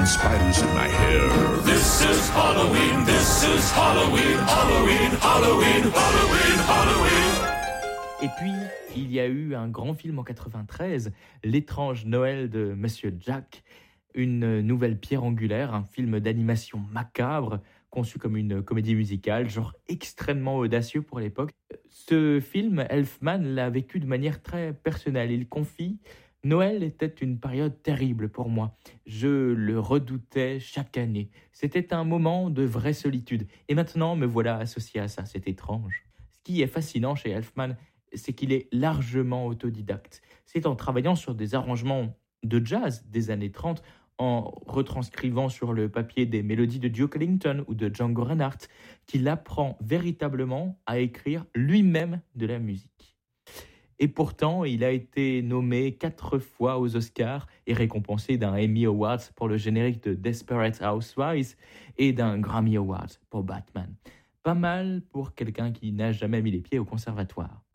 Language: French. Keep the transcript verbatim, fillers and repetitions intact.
spiders in my hair. This is Halloween, this is Halloween, Halloween, Halloween, Halloween, Halloween. Et puis, il y a eu un grand film en quatre-vingt-treize, L'étrange Noël de Monsieur Jack, une nouvelle pierre angulaire, un film d'animation macabre, conçu comme une comédie musicale, genre extrêmement audacieux pour l'époque. Ce film, Elfman l'a vécu de manière très personnelle. Il confie « Noël était une période terrible pour moi. Je le redoutais chaque année. C'était un moment de vraie solitude. Et maintenant, me voilà associé à ça. C'est étrange. » Ce qui est fascinant chez Elfman, c'est qu'il est largement autodidacte. C'est en travaillant sur des arrangements de jazz des années trente, en retranscrivant sur le papier des mélodies de Duke Ellington ou de Django Reinhardt, qu'il apprend véritablement à écrire lui-même de la musique. Et pourtant, il a été nommé quatre fois aux Oscars et récompensé d'un Emmy Award pour le générique de Desperate Housewives et d'un Grammy Award pour Batman. Pas mal pour quelqu'un qui n'a jamais mis les pieds au conservatoire.